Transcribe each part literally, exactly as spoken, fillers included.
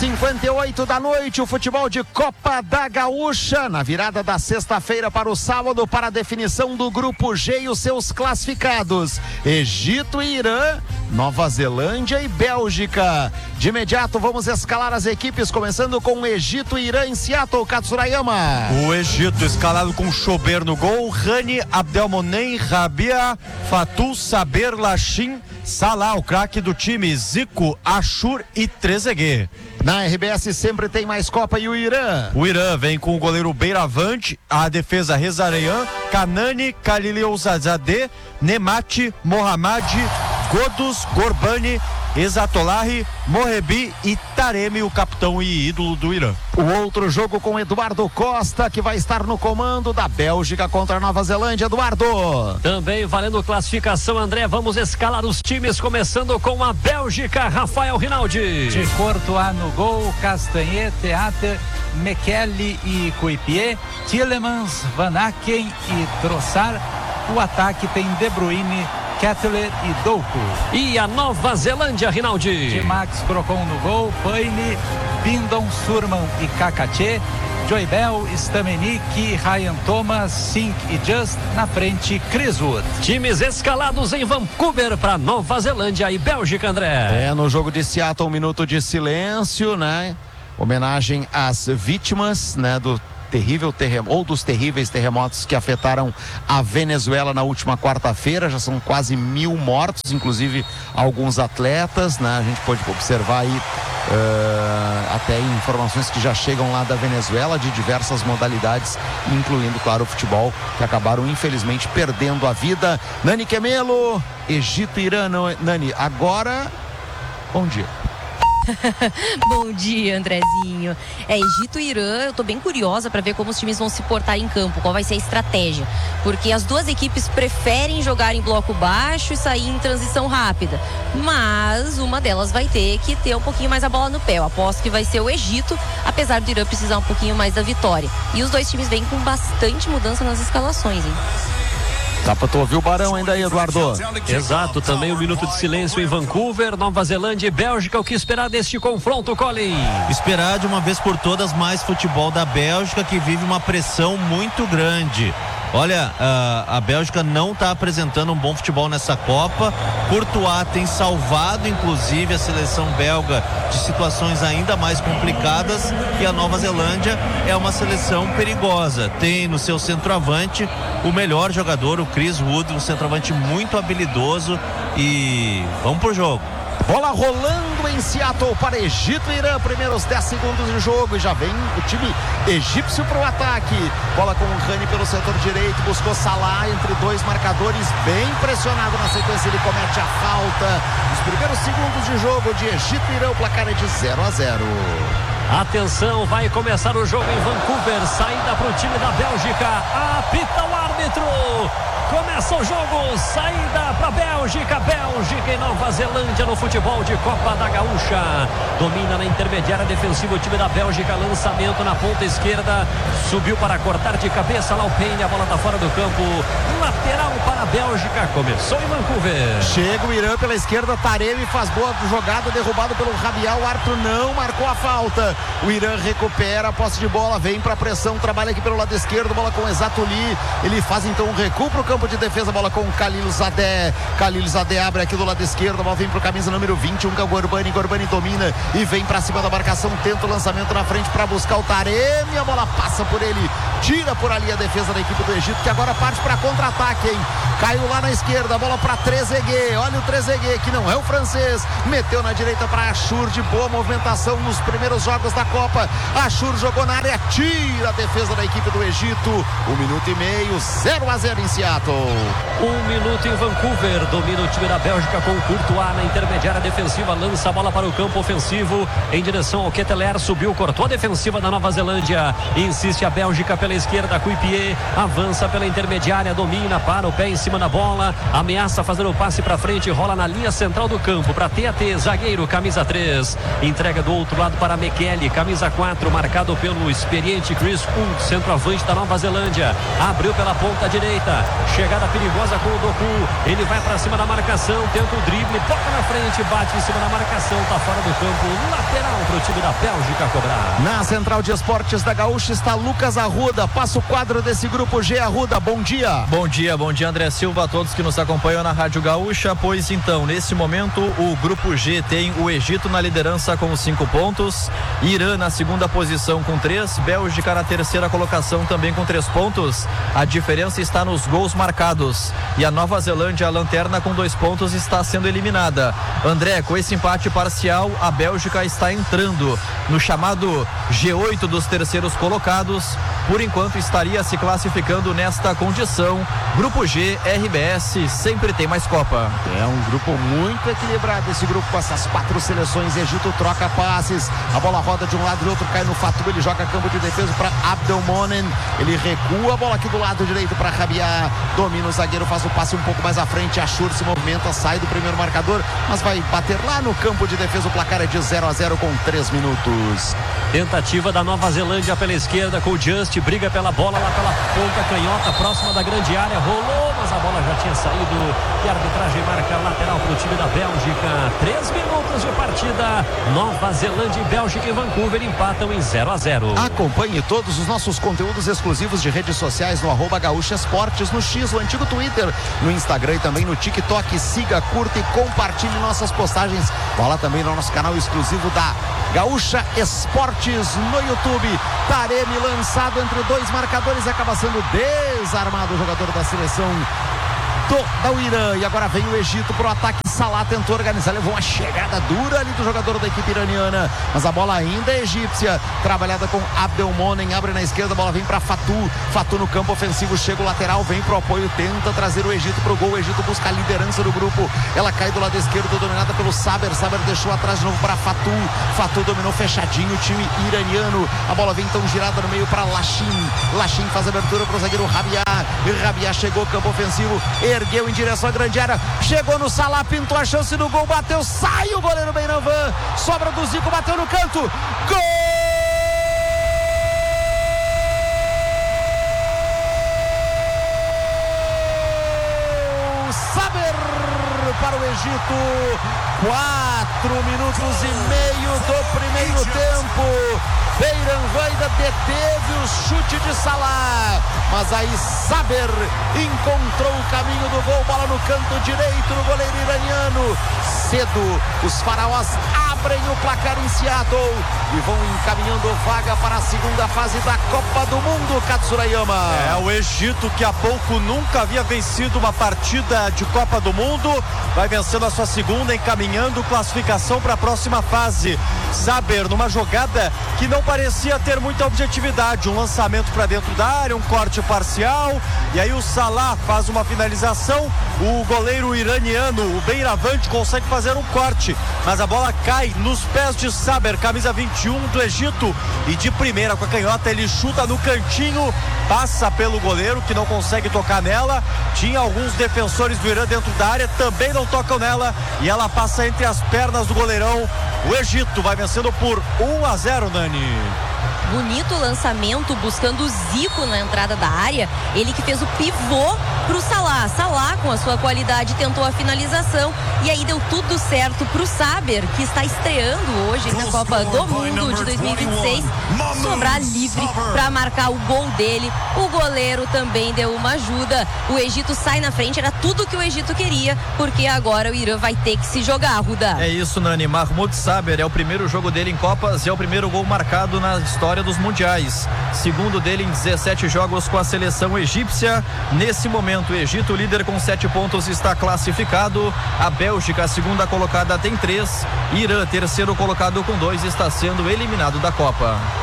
cinquenta e oito da noite, o futebol de Copa da Gaúcha, na virada da sexta-feira para o sábado, para a definição do grupo G e os seus classificados: Egito e Irã, Nova Zelândia e Bélgica. De imediato vamos escalar as equipes, começando com Egito e Irã em Seattle. Katsurayama. O Egito escalado com Chober no gol, Rani, Abdelmonem, Rabia, Fatou, Saber, Lachim, Salah, o craque do time, Zico, Ashur e Trezeguet. Na R B S sempre tem mais Copa. E o Irã? O Irã vem com o goleiro Beiravante, a defesa Rezareian, Kanani, Khalilzadeh, Nemati, Mohammad, Godus, Gorbani, Exatolahi, Morebi e Taremi, o capitão e ídolo do Irã. O outro jogo com Eduardo Costa, que vai estar no comando da Bélgica contra a Nova Zelândia. Eduardo. Também valendo classificação, André. Vamos escalar os times, começando com a Bélgica. Rafael Rinaldi. De Courtois no gol, Castanhe, Theater, Mekele e Coipier, Tielemans, Van Aken e Trossard. O ataque tem De Bruyne, Kettler e Doku. E a Nova Zelândia, Rinaldi. De Max Crocon no gol, Payne, Bindon, Surman e Kakache, Joy Bell, Stamenik, Ryan Thomas, Sink e Just. Na frente, Chris Wood. Times escalados em Vancouver para Nova Zelândia e Bélgica, André. É, no jogo de Seattle, um minuto de silêncio, né? Homenagem às vítimas, né, do terrível terremoto, ou dos terríveis terremotos que afetaram a Venezuela na última quarta-feira. Já são quase mil mortos, inclusive alguns atletas, né? A gente pode observar aí uh, até informações que já chegam lá da Venezuela, de diversas modalidades, incluindo, claro, o futebol, que acabaram infelizmente perdendo a vida. Nani Quemelo, Egito e Irã. Nani, agora, bom dia. Bom dia, Andrezinho. É, Egito e Irã, eu tô bem curiosa para ver como os times vão se portar em campo, qual vai ser a estratégia, porque as duas equipes preferem jogar em bloco baixo e sair em transição rápida, mas uma delas vai ter que ter um pouquinho mais a bola no pé. Eu aposto que vai ser o Egito, apesar do Irã precisar um pouquinho mais da vitória. E os dois times vêm com bastante mudança nas escalações, hein? Dá pra tu ouvir o Barão ainda aí, Eduardo? Exato, também um minuto de silêncio em Vancouver, Nova Zelândia e Bélgica. O que esperar deste confronto, Colin? Esperar de uma vez por todas mais futebol da Bélgica, que vive uma pressão muito grande. Olha, a, a Bélgica não está apresentando um bom futebol nessa Copa. Courtois tem salvado, inclusive, a seleção belga de situações ainda mais complicadas, e a Nova Zelândia é uma seleção perigosa. Tem no seu centroavante o melhor jogador, o Chris Wood, um centroavante muito habilidoso, e vamos pro jogo. Bola rolando em Seattle para Egito e Irã, primeiros dez segundos de jogo, e já vem o time egípcio para o ataque. Bola com o Rani pelo setor direito, buscou Salah entre dois marcadores, bem pressionado. Na sequência ele comete a falta. Nos primeiros segundos de jogo de Egito e Irã, o placar é de zero a zero. Atenção, vai começar o jogo em Vancouver, saída para o time da Bélgica, apita o árbitro. Começa o jogo, saída para Bélgica, Bélgica e Nova Zelândia no futebol de Copa da Gaúcha. Domina na intermediária defensiva o time da Bélgica, lançamento na ponta esquerda, subiu para cortar de cabeça lá o Payne, a bola está fora do campo, lateral para a Bélgica, começou em Vancouver. Chega o Irã pela esquerda, Taremi faz boa jogada, derrubado pelo Rabial, o árbitro não marcou a falta. O Irã recupera a posse de bola, vem para a pressão, trabalha aqui pelo lado esquerdo, bola com Exatuli, ele faz então um recuo para o campo de defesa, bola com Khalilzadeh. Khalilzadeh abre aqui do lado esquerdo, a bola vem pro camisa número vinte e um, que é o Gorbani. Gorbani domina e vem pra cima da marcação, tenta o lançamento na frente para buscar o Taremi, a bola passa por ele, tira por ali a defesa da equipe do Egito, que agora parte para contra-ataque, hein? Caiu lá na esquerda, a bola para Trezeguet, olha o Trezeguet, que não é o francês, meteu na direita para Ashur, de boa movimentação nos primeiros jogos da Copa. Ashur jogou na área, tira a defesa da equipe do Egito. Um minuto e meio, zero a zero em Seattle. Um minuto em Vancouver, domina o time da Bélgica com o Courtois na intermediária defensiva, lança a bola para o campo ofensivo em direção ao Kettler, subiu, cortou a defensiva da Nova Zelândia, insiste a Bélgica pela pela esquerda, Cuipier avança pela intermediária, domina, para o pé em cima da bola, ameaça fazer o passe para frente, rola na linha central do campo para T A T, zagueiro, camisa três, entrega do outro lado para Mekele, camisa quatro, marcado pelo experiente Chris Hunt, centroavante da Nova Zelândia, abriu pela ponta direita, chegada perigosa com o Doku, ele vai para cima da marcação, tenta o drible, toca na frente, bate em cima da marcação, tá fora do campo, lateral para o time da Bélgica cobrar. Na central de esportes da Gaúcha está Lucas Arruda, passa o quadro desse grupo G. Arruda, bom dia. Bom dia, bom dia André Silva, a todos que nos acompanham na Rádio Gaúcha. Pois então, nesse momento o grupo G tem o Egito na liderança com cinco pontos, Irã na segunda posição com três, Bélgica na terceira colocação também com três pontos. A diferença está nos gols marcados e a Nova Zelândia, a lanterna, com dois pontos, está sendo eliminada. André, com esse empate parcial, a Bélgica está entrando no chamado G oito dos terceiros colocados. Por enquanto estaria se classificando nesta condição. Grupo G, R B S, sempre tem mais Copa. É um grupo muito equilibrado, esse grupo com essas quatro seleções. Egito troca passes, a bola roda de um lado e do outro, cai no Fatou, ele joga campo de defesa para Abdelmonen, ele recua a bola aqui do lado direito para Rabiat, domina o zagueiro, faz o passe um pouco mais à frente, Ashur se movimenta, sai do primeiro marcador, mas vai bater lá no campo de defesa. O placar é de zero a zero com três minutos. Tentativa da Nova Zelândia pela esquerda com o Just, briga pela bola lá pela ponta canhota, próxima da grande área, rolou, mas a bola já tinha saído e a arbitragem marca lateral para o time da Bélgica. Três minutos de partida, Nova Zelândia e Bélgica em Vancouver empatam em zero a zero. Acompanhe todos os nossos conteúdos exclusivos de redes sociais no arroba Gaúcha Esportes, no X, o antigo Twitter, no Instagram e também no TikTok. Siga, curta e compartilhe nossas postagens. Bola também no nosso canal exclusivo da Gaúcha Esportes no YouTube. Taremi lançado entre dois marcadores, acaba sendo desarmado o jogador da seleção do, da Irã. E agora vem o Egito pro ataque. Salah tentou organizar, levou uma chegada dura ali do jogador da equipe iraniana, mas a bola ainda é egípcia, trabalhada com Abdelmonen, abre na esquerda, a bola vem para Fatou, Fatou no campo ofensivo, chega o lateral, vem pro apoio, tenta trazer o Egito pro gol, o Egito busca a liderança do grupo, ela cai do lado esquerdo, dominada pelo Saber, Saber deixou atrás de novo para Fatou, Fatou dominou fechadinho o time iraniano, a bola vem então girada no meio para Lachin, Lachin faz a abertura pro zagueiro Rabiat, e Rabiat chegou, campo ofensivo, ergueu em direção à grande área, chegou no Salah, pintou a chance do gol, bateu, sai o goleiro Beinavan, sobra do Zico, bateu no canto, gol! Saber para o Egito, quatro minutos e meio do primeiro tempo. Beinavan ainda deteve o chute de Salah, mas aí Saber encontrou o caminho do gol, bola no canto direito do goleiro iraniano. Cedo os faraós abrem o placar em Seattle e vão encaminhando vaga para a segunda fase da Copa do Mundo, Katsurayama. É, o Egito, que há pouco nunca havia vencido uma partida de Copa do Mundo, vai vencendo a sua segunda, encaminhando classificação para a próxima fase. Saber, numa jogada que não parecia ter muita objetividade, um lançamento para dentro da área, um corte parcial, e aí o Salah faz uma finalização, o goleiro iraniano, o Beinavan, consegue fazer um corte, mas a bola cai nos pés de Saber, camisa vinte e um do Egito, e de primeira com a canhota ele chuta no cantinho, passa pelo goleiro que não consegue tocar nela, tinha alguns defensores do Irã dentro da área, também não tocam nela, e ela passa entre as pernas do goleirão. O Egito vai vencendo por um a zero, Nani. Bonito lançamento, buscando o Zico na entrada da área. Ele que fez o pivô pro Salah. Salah, com a sua qualidade, tentou a finalização. E aí deu tudo certo pro Saber, que está estreando hoje na Copa do Mundo de dois mil e vinte e seis. Sobrar livre para marcar o gol dele. O goleiro também deu uma ajuda. O Egito sai na frente. Era tudo que o Egito queria, porque agora o Irã vai ter que se jogar, Ruda. É isso, Nani. Mahmoud Saber é o primeiro jogo dele em Copas e é o primeiro gol marcado na história dos mundiais. Segundo dele em dezessete jogos com a seleção egípcia. Nesse momento, o Egito, líder com sete pontos, está classificado. A Bélgica, segunda colocada, tem três. Irã, terceiro colocado com dois, está sendo eliminado da Copa.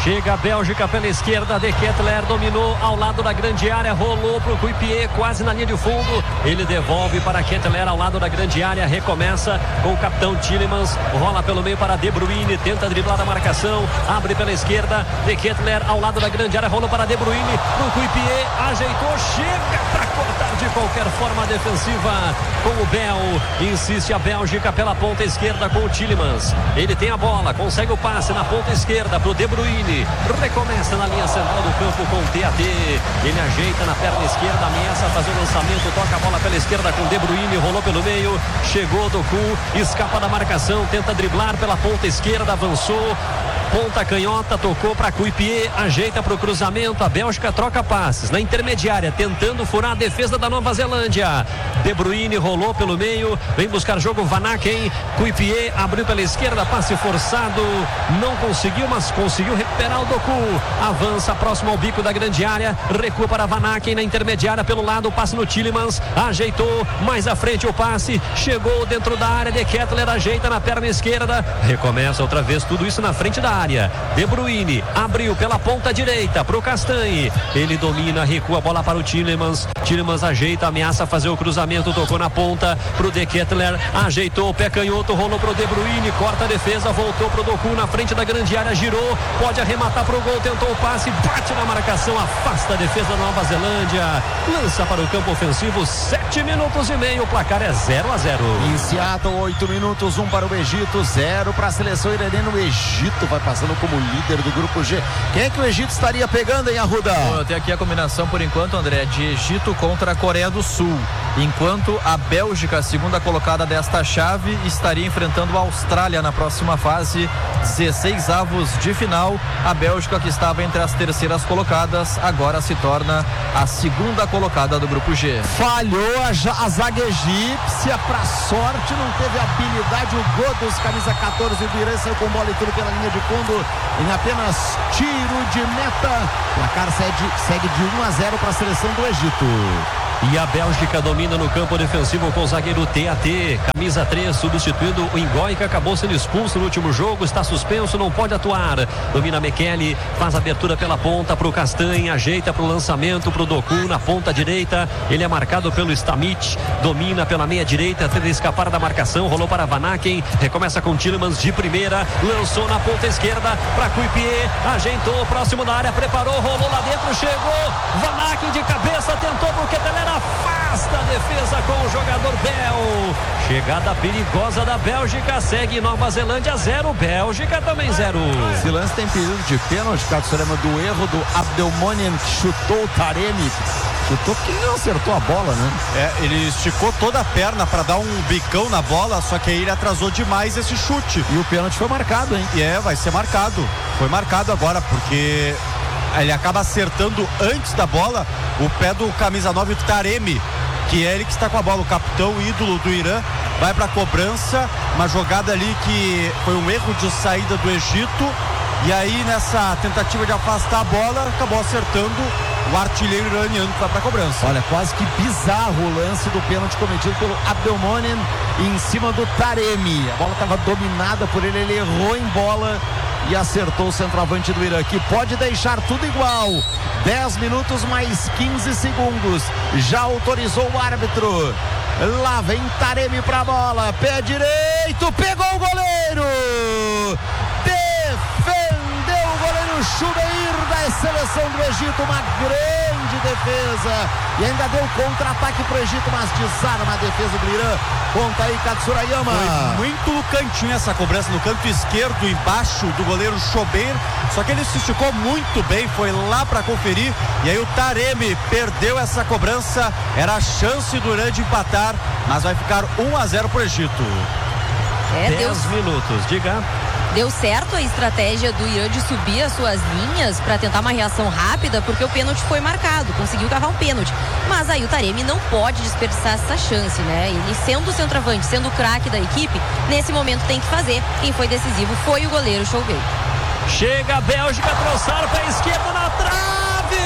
Chega a Bélgica pela esquerda, De Ketelaere dominou ao lado da grande área, rolou para o Kuipier, quase na linha de fundo. Ele devolve para Ketelaere ao lado da grande área, recomeça com o capitão Tielemans, rola pelo meio para De Bruyne, tenta driblar a marcação, abre pela esquerda, De Ketelaere ao lado da grande área, rolou para De Bruyne, para o Kuipier, ajeitou, chega para cortar de qualquer forma a defensiva com o Bel. Insiste a Bélgica pela ponta esquerda com o Tielemans. Ele tem a bola, consegue o passe na ponta esquerda para o De Bruyne. Recomeça na linha central do campo com o T A T. Ele ajeita na perna esquerda, ameaça fazer o lançamento, toca a bola pela esquerda com o De Bruyne, rolou pelo meio, chegou Doku, escapa da marcação, tenta driblar pela ponta esquerda, avançou. Ponta canhota, tocou para Kuipier, ajeita para o cruzamento, a Bélgica troca passes na intermediária, tentando furar a defesa da Nova Zelândia. De Bruyne rolou pelo meio, vem buscar jogo Van Aken, Kuipier abriu pela esquerda, passe forçado, não conseguiu, mas conseguiu recuperar o Doku. Avança próximo ao bico da grande área, recua para Van Aken na intermediária pelo lado, passe no Tielemans, ajeitou, mais à frente o passe, chegou dentro da área, De Ketelaere ajeita na perna esquerda, recomeça outra vez, tudo isso na frente da área. De Bruyne abriu pela ponta direita para o Castanhe, ele domina, recua a bola para o Tielemans, Tielemans ajeita, ameaça fazer o cruzamento, tocou na ponta para o De Ketelaere, ajeitou o pé canhoto, rolou para o De Bruyne, corta a defesa, voltou para o Doku na frente da grande área, girou, pode arrematar para o gol, tentou o passe, bate na marcação, afasta a defesa da Nova Zelândia, lança para o campo ofensivo, sete minutos e meio, o placar é zero a zero. Em Seattle, oito minutos, um para o Egito, zero para a seleção iraniana. O Egito vai passando como líder do grupo G. Quem é que o Egito estaria pegando, hein, Arruda? Eu tenho aqui a combinação por enquanto, André, de Egito contra a Coreia do Sul, enquanto a Bélgica, segunda colocada desta chave, estaria enfrentando a Austrália na próxima fase, dezesseis avos de final. A Bélgica, que estava entre as terceiras colocadas, agora se torna a segunda colocada do grupo G. Falhou a, a zaga egípcia, pra sorte não teve habilidade. O Godus, camisa catorze do Irã, saiu com bola e tudo pela linha de fundo em apenas tiro de meta. O placar segue, segue de um a zero para a seleção do Egito. E a Bélgica domina no campo defensivo com o zagueiro T A T, camisa três, substituindo o Ngoi, que acabou sendo expulso no último jogo, está suspenso, não pode atuar. Domina Mekele, faz abertura pela ponta para o Castanhe, ajeita para o lançamento para o Doku na ponta direita, ele é marcado pelo Stamit, domina pela meia direita, tenta escapar da marcação, rolou para Van Aken, recomeça com Tielemans de primeira, lançou na ponta esquerda para Kuipier, ajeitou próximo da área, preparou, rolou lá dentro, chegou Van Aken de cabeça, tentou para o Ketelaere, afasta a defesa com o jogador Bel. Chegada perigosa da Bélgica, segue Nova Zelândia zero, Bélgica também zero. Esse lance tem pedido de pênalti, Cato, você lembra do erro do Abdelmonem, que chutou o Taremi, chutou porque ele não acertou a bola, né? É, ele esticou toda a perna para dar um bicão na bola, só que aí ele atrasou demais esse chute. E o pênalti foi marcado, hein? E é, vai ser marcado. Foi marcado agora, porque ele acaba acertando antes da bola o pé do camisa nove, do Taremi, que é ele que está com a bola, o capitão ídolo do Irã. Vai para a cobrança, uma jogada ali que foi um erro de saída do Egito, e aí nessa tentativa de afastar a bola acabou acertando o artilheiro iraniano que vai para a cobrança. Olha, quase que bizarro o lance do pênalti cometido pelo Abdelmonem em cima do Taremi. A bola estava dominada por ele, ele errou em bola e acertou o centroavante do Irã, que pode deixar tudo igual. dez minutos mais quinze segundos. Já autorizou o árbitro. Lá vem Taremi pra bola. Pé direito, pegou o goleiro. Defendeu o goleiro Chubeir da seleção do Egito. Uma grande defesa. E ainda deu contra-ataque pro Egito, mas desarma a defesa do Irã. Conta aí, Katsurayama. Foi muito no cantinho essa cobrança, no canto esquerdo, embaixo do goleiro Chober. Só que ele se esticou muito bem, foi lá para conferir. E aí o Taremi perdeu essa cobrança. Era a chance do Irã de empatar, mas vai ficar um a zero pro Egito. É, deu, dez minutos, diga. deu certo a estratégia do Irã de subir as suas linhas para tentar uma reação rápida, porque o pênalti foi marcado, conseguiu cavar um pênalti. Mas aí o Taremi não pode desperdiçar essa chance, né? Ele, sendo o centroavante, sendo o craque da equipe, nesse momento tem que fazer. Quem foi decisivo foi o goleiro Chober. Chega a Bélgica, troçar pé esquerdo na trave!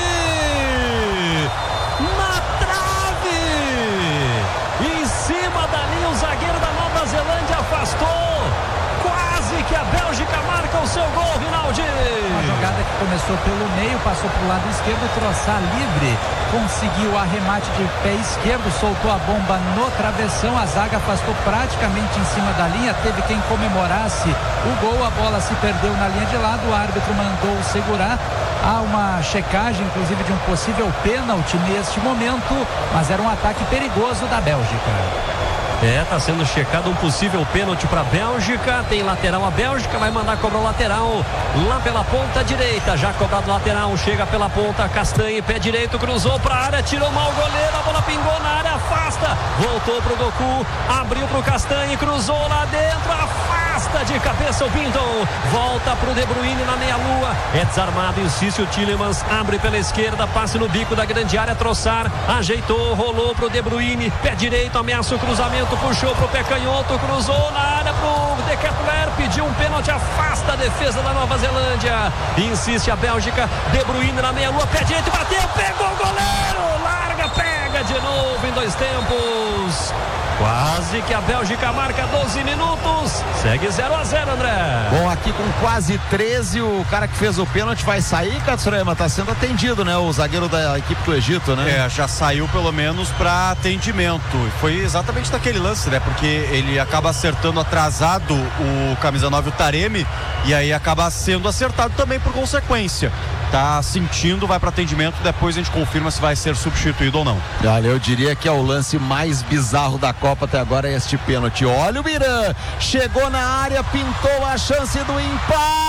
Na trave! Em cima da linha, o zagueiro da Nova Zelândia afastou. Quase que a Bélgica marca o seu gol, Rinaldi. Uma jogada que começou pelo meio, passou para o lado esquerdo, Troçar livre, conseguiu o arremate de pé esquerdo, soltou a bomba no travessão, a zaga afastou praticamente em cima da linha, teve quem comemorasse o gol, a bola se perdeu na linha de lado, o árbitro mandou segurar. Há uma checagem, inclusive, de um possível pênalti neste momento, mas era um ataque perigoso da Bélgica. É, tá sendo checado um possível pênalti para a Bélgica. Tem lateral a Bélgica, vai mandar cobrar o lateral lá pela ponta direita. Já cobrado lateral, chega pela ponta, Castanhe, pé direito, cruzou para a área, tirou mal o goleiro, a bola pingou na área, afasta, voltou pro Goku, abriu pro Castanhe, cruzou lá dentro, afasta de cabeça o Pinton, volta pro De Bruyne na meia-lua, é desarmado, insiste o Tielemans, abre pela esquerda, passe no bico da grande área, Troçar, ajeitou, rolou pro De Bruyne, pé direito, ameaça o cruzamento, puxou pro pé canhoto, cruzou na área pro De Ketelaere, pediu um pênalti, afasta a defesa da Nova Zelândia, insiste a Bélgica, De Bruyne na meia-lua, pé direito, bateu, pegou o goleiro, larga, pega de novo em dois tempos. Quase que a Bélgica marca doze minutos. Segue zero a zero, André. Bom, aqui com quase treze, o cara que fez o pênalti vai sair, Katsurema. Tá sendo atendido, né? O zagueiro da equipe do Egito, né? É, já saiu pelo menos para atendimento. Foi exatamente naquele lance, né? Porque ele acaba acertando atrasado o camisa nove, o Taremi, e aí acaba sendo acertado também por consequência. Tá sentindo, vai para atendimento, depois a gente confirma se vai ser substituído ou não. Olha, eu diria que é o lance mais bizarro da Copa até agora, é este pênalti. Olha o Irã, chegou na área, pintou a chance do empate.